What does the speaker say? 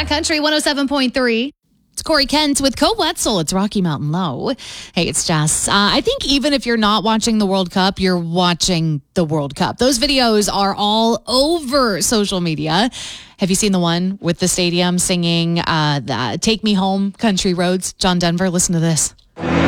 Country 107.3. It's Corey Kent with Co Wetzel. It's Rocky Mountain Low. Hey, it's Jess. I think even if you're not watching the World Cup, you're watching the World Cup. Those videos are all over social media. Have you seen the one with the stadium singing Take Me Home, Country Roads? John Denver, listen to this.